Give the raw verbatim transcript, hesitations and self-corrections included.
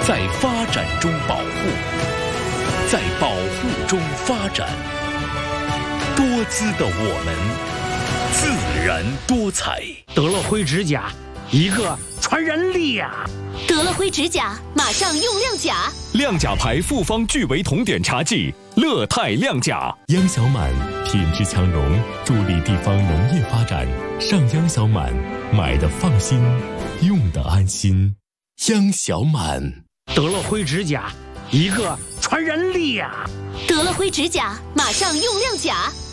在发展中保护，在保护中发展。多姿的我们，自然多彩。 德乐辉指甲，一个传染力呀、啊！ 德乐辉指甲，马上用亮甲。 亮甲牌复方聚维酮碘茶剂，乐泰亮甲。 央小满品质强融，助力地方农业发展。上央小满，买的放心，用的安心。央小满。 德乐辉指甲，一个传染力呀、啊！ 德乐辉指甲，马上用亮甲。